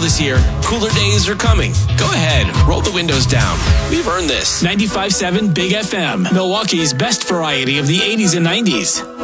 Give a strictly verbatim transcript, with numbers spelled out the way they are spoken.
this year. Cooler days are coming. Go ahead, roll the windows down. We've earned this. ninety-five point seven Big F M, Milwaukee's best variety of the eighties and nineties.